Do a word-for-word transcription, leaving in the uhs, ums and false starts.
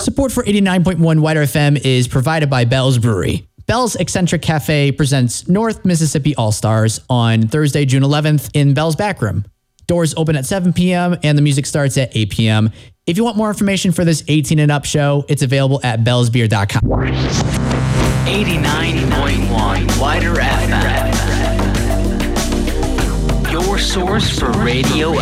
Support for eighty-nine point one Wider F M is provided by Bell's Brewery. Bell's Eccentric Cafe presents North Mississippi All-Stars on Thursday, June eleventh in Bell's Backroom. Doors open at seven p.m. and the music starts at eight p.m. If you want more information for this eighteen and up show, it's available at bells beer dot com. eighty-nine point one Wider F M. Your source for radio